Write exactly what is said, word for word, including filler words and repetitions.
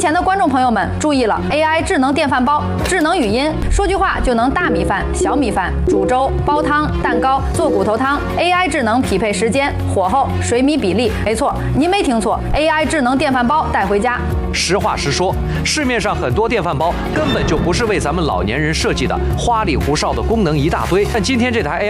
前的观众朋友们注意了 ，A I 智能电饭煲、智能语音，说句话就能大米饭、小米饭、煮粥、煲汤、蛋糕、做骨头汤 ，A I 智能匹配时间、火候、水米比例。没错，您没听错 ，A I 智能电饭煲带回家。 实话实说，市面上很多电饭煲根本就不是为咱们老年人设计的，花里胡哨的功能一大堆。但今天这台 A I